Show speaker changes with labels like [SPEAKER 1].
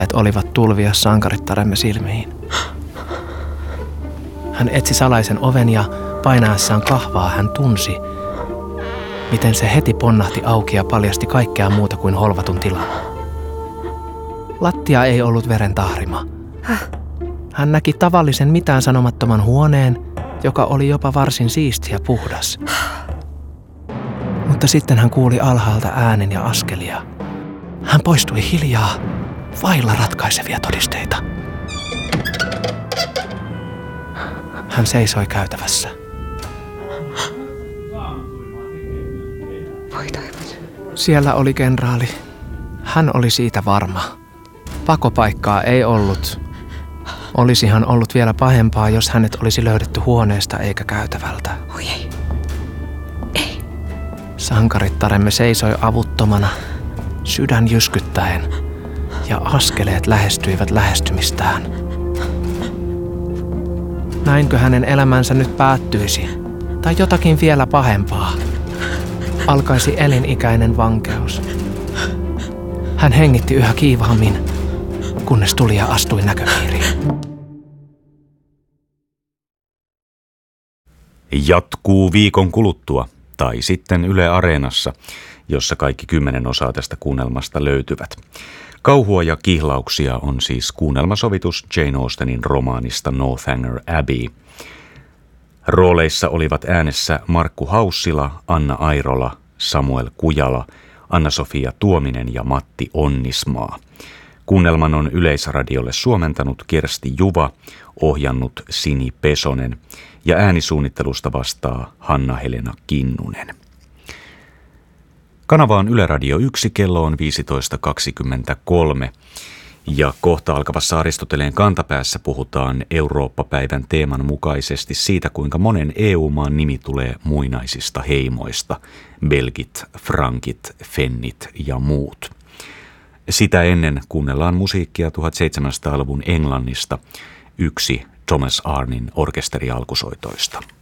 [SPEAKER 1] olivat tulvia sankarittaremme silmiin. Hän etsi salaisen oven ja painaessaan kahvaa hän tunsi, miten se heti ponnahti auki ja paljasti kaikkea muuta kuin holvatun tilan. Lattia ei ollut veren tahrima. Hän näki tavallisen mitään sanomattoman huoneen, joka oli jopa varsin siisti ja puhdas. Mutta sitten hän kuuli alhaalta äänen ja askelia. Hän poistui hiljaa, vailla ratkaisevia todisteita. Hän seisoi käytävässä. Siellä oli kenraali. Hän oli siitä varma. Pakopaikkaa ei ollut. Olisihan ollut vielä pahempaa, jos hänet olisi löydetty huoneesta eikä käytävältä.
[SPEAKER 2] Oi ei.
[SPEAKER 1] Sankarittaremme seisoi avuttomana, sydän jyskyttäen, ja askeleet lähestyivät lähestymistään. Näinkö hänen elämänsä nyt päättyisi? Tai jotakin vielä pahempaa? Alkaisi elinikäinen vankeus. Hän hengitti yhä kiivaammin, kunnes tulija astui näköpiiriin.
[SPEAKER 3] Jatkuu viikon kuluttua, tai sitten Yle Areenassa, jossa kaikki 10 osaa tästä kuunnelmasta löytyvät. Kauhua ja kihlauksia on siis kuunnelmasovitus Jane Austenin romaanista Northanger Abbey. Rooleissa olivat äänessä Markku Haussila, Anna Airola, Samuel Kujala, Anna-Sofia Tuominen ja Matti Onnismaa. Kuunnelman on Yleisradiolle suomentanut Kersti Juva, ohjannut Sini Pesonen ja äänisuunnittelusta vastaa Hanna-Helena Kinnunen. Kanava on Yle Radio 1, kello on 15.23 ja kohta alkavassa Aristoteleen kantapäässä puhutaan Eurooppa-päivän teeman mukaisesti siitä, kuinka monen EU-maan nimi tulee muinaisista heimoista, belgit, frankit, fennit ja muut. Sitä ennen kuunnellaan musiikkia 1700-luvun Englannista, yksi Thomas Arnin orkesterialkusoitoista.